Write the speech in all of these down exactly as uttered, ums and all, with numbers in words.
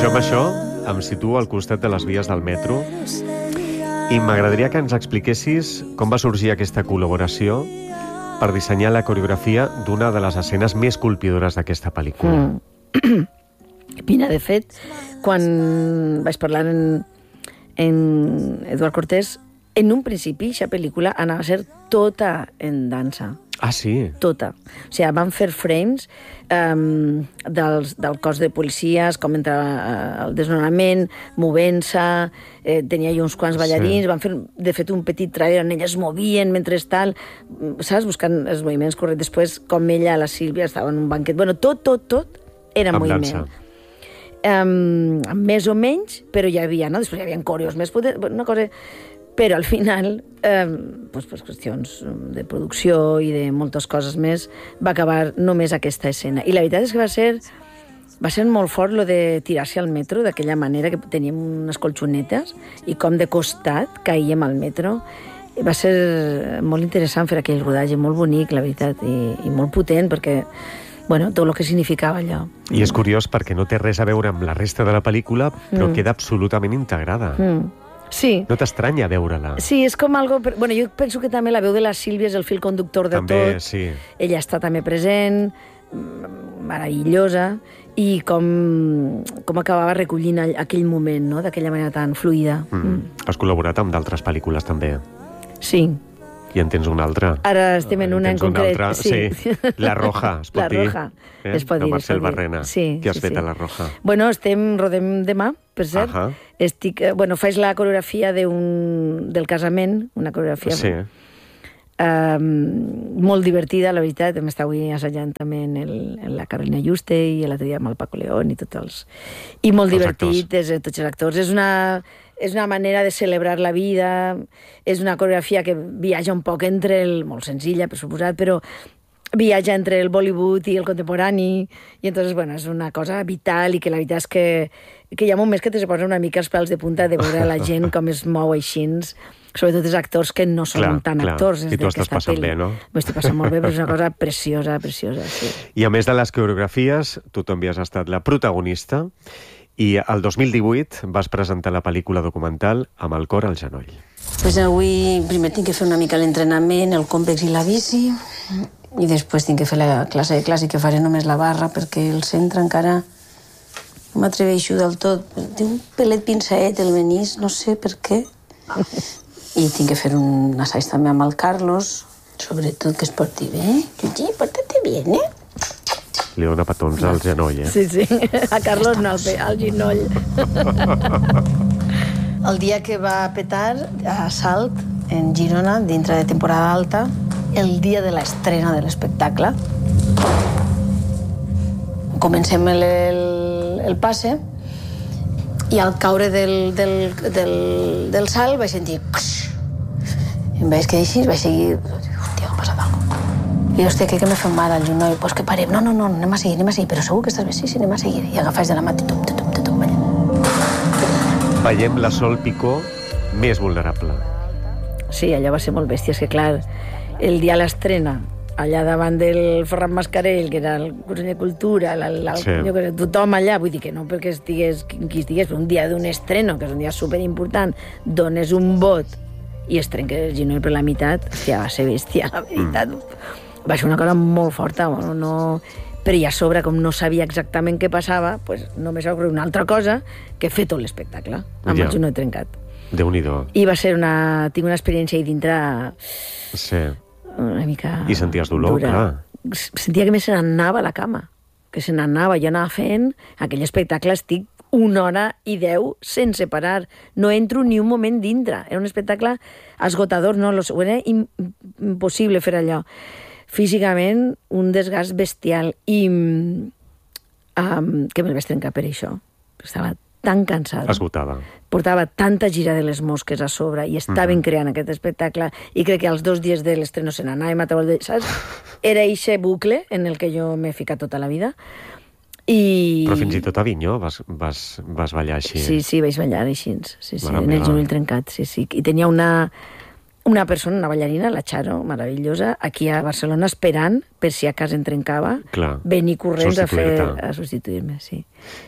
Jo amb això em situo al costat de les vies del metro i m'agradaria que ens expliquessis com va sorgir aquesta col·laboració per dissenyar la coreografia d'una de les escenes més colpidores d'aquesta pel·lícula. Mm. Mira, de fet, quan vaig parlar en, en Eduard Cortés, en un principi, aquesta pel·lícula anava a ser tota en dansa. Ah, sí? Tota. O sigui, van fer frames um, dels, del cos de policies, com entra uh, el desnonament, movent-se, eh, tenia uns quants ballarins, sí. Van fer, de fet, un petit trailer on elles es movien mentre tal, saps? Buscant els moviments correctes. Després, com ella, la Sílvia, estava en un banquet. Bueno, tot, tot, tot era amb moviment. Dansa. Um, més o menys, però hi havia, no? Després hi havia coreos més potents, una cosa... Però al final, eh, doncs, per qüestions de producció i de moltes coses més, va acabar només aquesta escena. I la veritat és que va ser, va ser molt fort lo de tirar-se al metro d'aquella manera, que teníem unes colxonetes i com de costat caíem al metro. I va ser molt interessant fer aquell rodatge, molt bonic, la veritat, i, i molt potent, perquè bueno, tot el que significava allò. I és curiós perquè no té res a veure amb la resta de la pel·lícula, però mm. queda absolutament integrada. Mm. Sí. No t'estranya veure-la? Sí, és com algo... Bueno, jo penso que també la veu de la Sílvia és el fil conductor de també, tot. Sí. Ella està també present, meravellosa, i com, com acabava recollint aquell moment, no?, d'aquella manera tan fluida. Mm. Mm. Has col·laborat amb d'altres pel·lícules, també. Sí. I en tens una altra. Ara estem en una en, en concret. Una altra, sí. sí. La Roja, es pot la dir. Roja, eh? es pot dir. De Marcel dir. Barrena. Sí, Què has sí, fet sí. a La Roja? Bueno, estem, rodem demà, per cert. Uh -huh. Estic, bueno, faig la coreografia de un, del casament, una coreografia sí. um, molt divertida, la veritat. Hem estat avui assajant també en, el, en la Carolina Juste i l'altre dia amb el Paco León i tots els... I molt els divertit, és, tots els actors. És una... És una manera de celebrar la vida, és una coreografia que viatja un poc entre el... molt senzilla, per suposat, però viatja entre el Bollywood i el contemporani, i entonces, bueno, és una cosa vital i que la veritat és que, que hi ha moments que te se posen una mica els pèls de punta de veure la gent com es mou així, sobretot els actors que no són clar, tan clar. actors. I tu estàs passant bé, no? M'ho estic passant molt bé, però és una cosa preciosa, preciosa, sí. I a més de les coreografies, tu també has estat la protagonista, i el dos mil divuit vas presentar la pel·lícula documental Amb el cor al genoll. Pues avui primer tinc que fer una mica l'entrenament, el còmpex i la bici, i després tinc que fer la classe de clàssic, que faré només la barra, perquè el centre encara no m'atreveixo del tot. Té un pelet pinçaet, el menís, no sé per què. I tinc que fer un assaig també amb el Carlos, sobretot que es porti bé. Gigi, porta-te bien, eh? Li dona petons al genoll, eh? Sí, sí. A Carlos no, al ginoll. El dia que va petar a Salt, en Girona, dintre de temporada alta, el dia de l'estrena de l'espectacle. Comencem el, el, el passe i al caure del, del, del, del salt vaig sentir... I em vaig quedar així, vaig seguir... Hòstia, ha passat alguna cosa. I hòstia, crec que m'he fet mal al genoll. Pues que parem. No, no, no, anem a seguir, anem a seguir. Però segur que estàs bé? Sí, sí, anem a seguir. I agafes de la mà, tutum, tutum, tutum, allà. Veiem la Sol Picó més vulnerable. Sí, allò va ser molt bèstia. És que, clar, el dia de l'estrena, allà davant del Ferran Mascarell, que era el conseller de Cultura, el, el, sí. jo, tothom allà, vull dir que no perquè estigués qui estigués, però un dia d'un estreno, que és un dia superimportant, dones un vot i es trenca el genoll per la meitat, hòstia, va ser bèstia, la veritat. Mm. Va ser una cosa molt forta, bueno, no... però i a sobre, com no sabia exactament què passava, pues, només va una altra cosa que fer tot l'espectacle, amb ja. el genoll trencat. Déu-n'hi-do. I va ser una... Tinc una experiència ahí dintre... Sí. Una mica... I senties dolor, dura. clar. Sentia que més se n'anava a la cama, que se n'anava. Jo anava fent aquell espectacle, estic una hora i deu sense parar. No entro ni un moment dintre. Era un espectacle esgotador, no? Era impossible fer allò. Físicament, un desgast bestial. I um, que me'l vaig trencar per això. Estava tan cansada. Esgotada. Portava tanta gira de les mosques a sobre i estaven mm-hmm. creant aquest espectacle i crec que als dos dies de l'estreno se n'anàvem a taula de... Saps? Era eixe bucle en el que jo m'he ficat tota la vida. I... Però fins i tot a Avinyó vas, vas, vas ballar així. Sí, sí, vaig ballar així, sí, sí, Mare en el meva. genoll trencat, sí, sí. I tenia una, una persona, una ballarina, la Charo, meravellosa, aquí a Barcelona esperant, per si a casa em trencava, Clar. venir corrents a, fer, Substituir-te. a substituir-me, sí.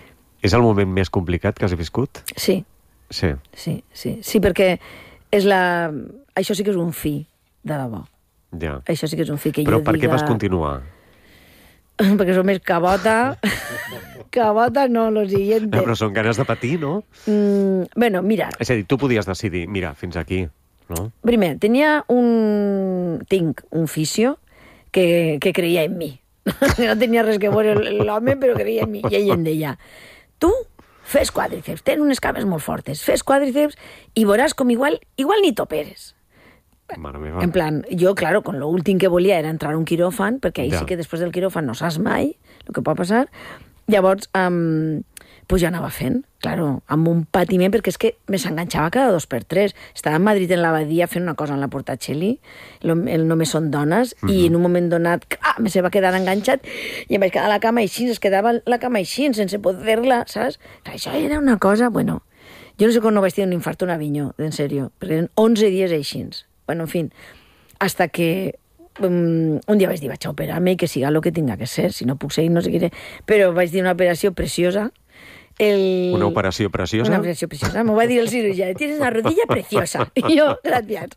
És el moment més complicat que has viscut? Sí. Sí. Sí, sí, sí, perquè és la... això sí que és un fi, de debò. Ja. Això sí que és un fi que Però jo per diga... què vas continuar? Perquè som més cabota. Cabota no, lo siguiente. No, però són ganes de patir, no? Mm, bueno, mira... És a dir, tu podies decidir, mira, fins aquí, no? Primer, tenia un... Tinc un fisio que, que creia en mi. No tenia res que veure l'home, però creia en mi. I ell em deia, tu fes quàdriceps, tens unes cames molt fortes, fes quàdriceps i veuràs com igual, igual ni t'operes. Mare meva. En plan, jo, claro, con lo últim que volia era entrar a un quiròfan, perquè ahí Ja. sí que després del quiròfan no saps mai el que pot passar. Llavors, um, pues jo anava fent, claro, amb un patiment, perquè és que me s'enganxava cada dos per tres. Estava a Madrid en l'abadia fent una cosa en la Portacelli, el, el Només són dones, mm -hmm. i en un moment donat, ah, me se va quedar enganxat, i em vaig quedar a la cama així, es quedava la cama així, sense poder-la, saps? Això era una cosa, bueno, jo no sé com no vaig tenir un infart o un avinyó, en sèrio, perquè eren onze dies així. Bueno, en fin, hasta que um, un dia vaig dir, vaig a operar-me i que siga el que tinga que ser, si no puc seguir no seguiré, però vaig dir una operació preciosa. El... Una operació preciosa? Una operació preciosa. M'ho va dir el cirurgià, tienes una rodilla preciosa. I jo, gràcies.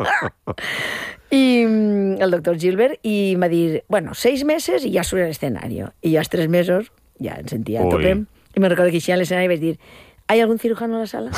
I el doctor Gilbert, i m'ha dit, bueno, seis meses i ja surt a l'escenari. I jo, als tres mesos, ja em sentia a tope. I me recordo que així a l'escenari vaig dir, ¿hay algún cirujano en la sala?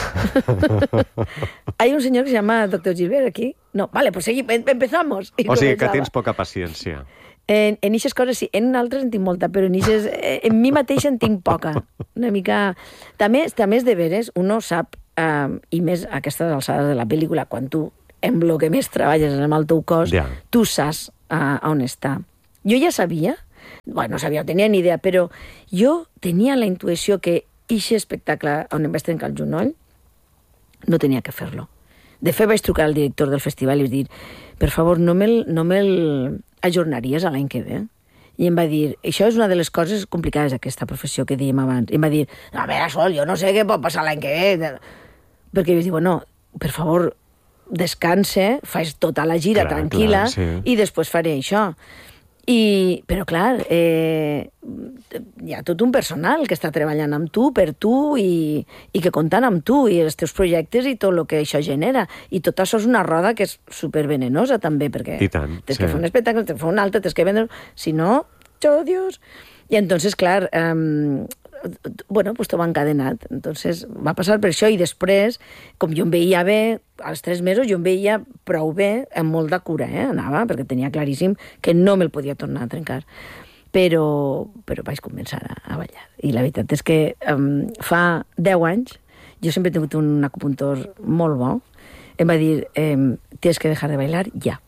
Hay un señor que se llama doctor Gilbert aquí. No, vale, pues seguim, empezamos. I o sigui començava. que tens poca paciència. En, en eixes coses sí, en altres en tinc molta, però en eixes, en mi mateixa en tinc poca. Una mica... També, també és de veres, uno sap, eh, i més a aquestes alçades de la pel·lícula, quan tu en lo que més treballes amb el teu cos, Ja. tu saps uh, on està. Jo ja sabia, bueno, no sabia, no tenia ni idea, però jo tenia la intuïció que ixe espectacle on em vaig trencar el genoll no tenia que fer-lo. De fet, vaig trucar al director del festival i vaig dir, per favor, no me'l no me ajornaries a l'any que ve? I em va dir, això és una de les coses complicades d'aquesta professió que dèiem abans. I em va dir, a veure, Sol, jo no sé què pot passar l'any que ve. Perquè vaig dir, bueno, per favor, descanse, fas tota la gira clar, tranquil·la clar, sí. i després faré això. I, però clar, eh, hi ha tot un personal que està treballant amb tu, per tu, i, i que compten amb tu, i els teus projectes i tot el que això genera. I tot això és una roda que és supervenenosa també, perquè I tant, tens sí. que fer un espectacle, tens que fer un altre, tens que vendre... Si no, oh, Dios... I entonces, clar, eh, bueno, pues tot va encadenat. Entonces va passar per això, i després, com jo em veia bé, als tres mesos jo em veia prou bé, amb molt de cura, eh? Anava, perquè tenia claríssim que no me'l podia tornar a trencar. Però, però vaig començar a, a ballar. I la veritat és que um, fa deu anys, jo sempre he tingut un acupuntor molt bo, em va dir, eh, tienes que dejar de bailar ya.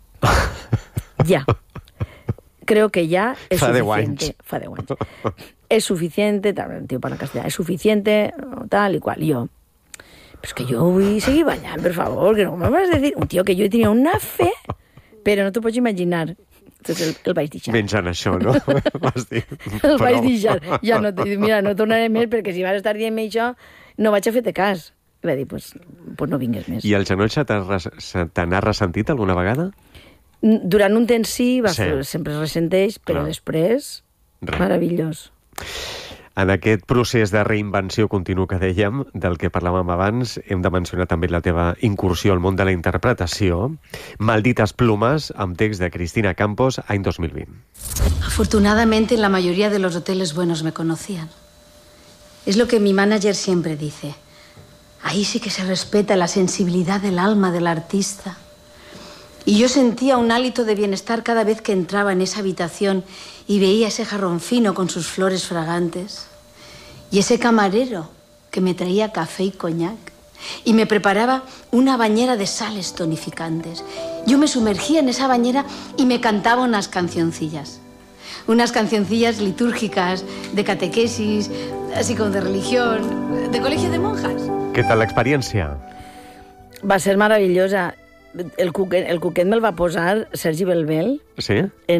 Ya. Creo que ya es fa suficiente. Anys. Fa deu anys. Es suficiente, tal, el tío para castellà, es suficiente, tal y cual. Y yo, pues que yo voy a seguir ballant, por favor, que no me vas a decir. Un tío que yo tenía una fe, pero no t'ho pots imaginar. Entonces el, el vaig deixar. Menjant això, no? Vas dir. El vaig deixar. Ja no, mira, no tornaré més, perquè si vas estar dient-me això, no vaig a fer-te cas. I va dir, pues, pues no vingues més. I el genoll se t'ha res- se te n'ha ressentit alguna vegada? Durant un temps sí, va Sí. fer, sempre es ressenteix, però Clar. després, Res. meravellós. En aquest procés de reinvenció continu que dèiem, del que parlàvem abans, hem de mencionar també la teva incursió al món de la interpretació. Maldites plumes, amb text de Cristina Campos, any dos mil vint. Afortunadamente, la mayoría de los hoteles buenos me conocían. Es lo que mi manager siempre dice. Ahí sí que se respeta la sensibilidad del alma del artista. Y yo sentía un hálito de bienestar cada vez que entraba en esa habitación y veía ese jarrón fino con sus flores fragantes. Y ese camarero que me traía café y coñac. Y me preparaba una bañera de sales tonificantes. Yo me sumergía en esa bañera y me cantaba unas cancioncillas. Unas cancioncillas litúrgicas, de catequesis, así como de religión, de colegio de monjas. Què tal l'experiència? Va ser meravellosa. El cuquet, el cuquet me'l va posar Sergi Belbel Sí?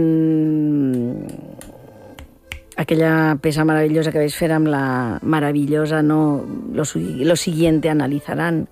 en aquella peça meravellosa que vaig fer amb la meravellosa, no, lo, su- lo siguiente analizarán,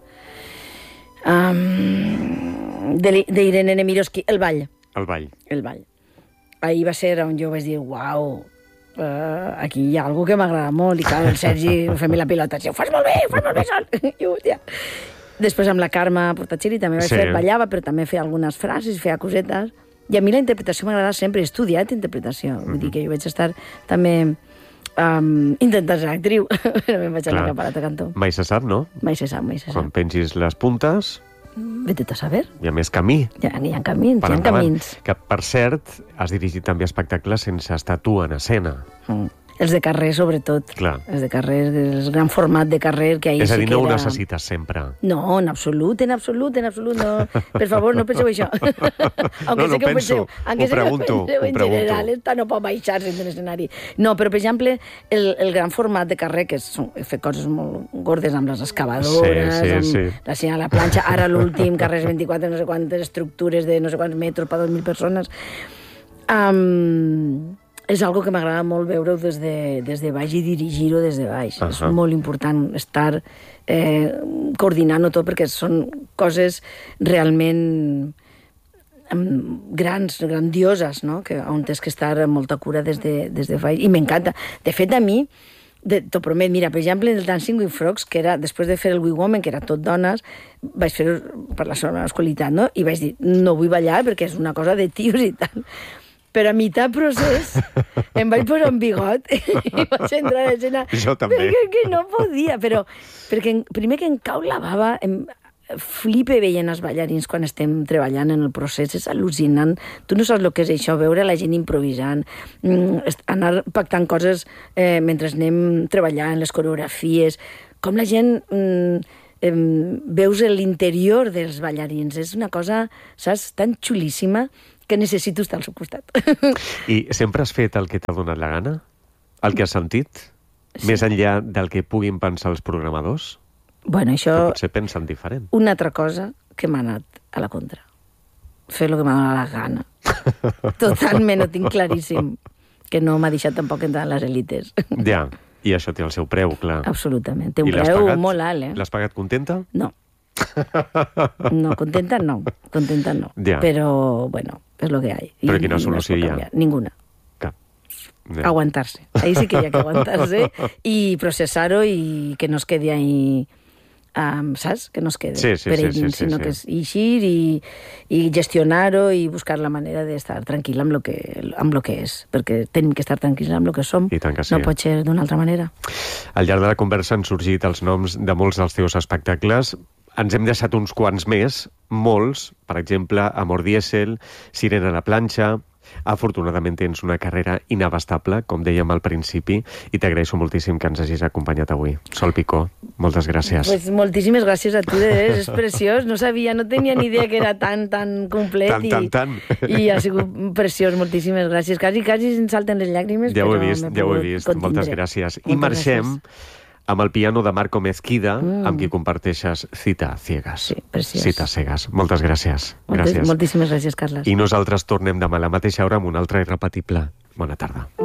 um, de, de Irene Nemirovsky, el ball, El ball. el ball. Ahir va ser on jo vaig dir, uau, uh, aquí hi ha algú que m'agrada molt, i clar, el Sergi, fem-hi la pilota, ho fas molt bé, ho fas molt bé sol. I, hòstia. Després amb la Carme Portaciri també vaig Sí. fer, ballava, però també feia algunes frases, feia cosetes. I a mi la interpretació m'agrada sempre, he estudiat interpretació. Vull dir que jo vaig estar també um, intentant ser actriu. Però me'n vaig anar cap a l'altre cantó. Mai se sap, no? Mai se sap, mai se Quan sap. pengis les puntes, Vete a saber. hi ha més camí. Hi ha, hi ha camins, per hi ha endavant. camins. Que, per cert, has dirigit també espectacles sense estar tu en escena. Mm. Els de carrer, sobretot. Clar. Els de carrer, el gran format de carrer, que ahir És a dir, sí que no ho era... necessites sempre. No, en absolut, en absolut, en absolut, no. Per favor, no penseu això. No, no sé que ho penso, penseu, aunque ho sé que pregunto, penseu ho en pregunto. general, esta no pot baixar-se en l'escenari. No, però, per exemple, el, el gran format de carrer, que són, he fet coses molt gordes amb les excavadores, Sí, sí, amb sí. la senyal a la planxa, ara l'últim, carrers vint-i-quatre, no sé quantes estructures de no sé quants metres per dos mil persones. Um, és algo que m'agrada molt veure-ho des, de, des de baix i dirigir-ho des de baix. Uh -huh. És molt important estar eh, coordinant-ho tot, perquè són coses realment grans, grandioses, no? Que, on tens que estar amb molta cura des de, des de baix. I m'encanta. De fet, a mi, t'ho promet, mira, per exemple, el Dancing with Frogs, que era, després de fer el We Woman, que era tot dones, vaig fer per la seva qualitat, no? I vaig dir, no vull ballar perquè és una cosa de tios i tal. Però a mitjà procés em vaig posar un bigot i vaig entrar a l'escena. Jo també. Perquè que no podia, però perquè primer que em cau la bava, em flipe veient els ballarins quan estem treballant en el procés, és al·lucinant. Tu no saps el que és això, veure la gent improvisant, anar pactant coses eh, mentre anem treballant, les coreografies, com la gent... Mm, veus l'interior dels ballarins. És una cosa, saps, tan xulíssima que necessito estar al seu costat. I sempre has fet el que t'ha donat la gana? El que has sentit? Sí. Més enllà del que puguin pensar els programadors? Bueno, això... Que potser pensen diferent. Una altra cosa que m'ha anat a la contra. Fer el que m'ha donat la gana. Totalment, ho tinc claríssim. Que no m'ha deixat tampoc entrar en les elites. Ja. I això té el seu preu, clar. Absolutament. Té un I l'has preu pagat? molt alt, eh? L'has pagat contenta? No. No, contenta no. Contenta no. Ja. Però, bueno, és lo que hi ha. Però quina solució hi ha? Ninguna. Cap. Ja. Aguantar-se. Ahí sí que hi ha que aguantar-se i processar-ho i que no es quedi ahí... Um, saps? Que no es quede sí, sí, per sí, ell, sí, sí, sinó sí. que és eixir i, i gestionar-ho i buscar la manera d'estar tranquil amb lo que, amb lo que és, perquè tenim que estar tranquils amb lo que som. I tant que sí. No pot ser d'una altra manera. Al llarg de la conversa han sorgit els noms de molts dels teus espectacles. Ens hem deixat uns quants més, molts, per exemple, Amor Diésel, Sirena a la planxa... Afortunadament tens una carrera inabastable, com dèiem al principi, i t'agraeixo moltíssim que ens hagis acompanyat avui. Sol Picó, moltes gràcies. Pues moltíssimes gràcies a tu, és preciós. No sabia, no tenia ni idea que era tan, tan complet. Tan, i, tan, tan. I ha sigut preciós, moltíssimes gràcies. Quasi, quasi em salten les llàgrimes, Ja ho he però vist, m'he ja ho he pogut vist. contindre. Moltes gràcies. I Moltes marxem gràcies. amb el piano de Marco Mezquida, Mm. amb qui comparteixes Cita Ciegas. Sí, preciós. Cita Ciegas. Moltes gràcies. Moltes, gràcies. moltíssimes gràcies, Carles. I nosaltres tornem demà a la mateixa hora amb un altre irrepetible. Bona tarda.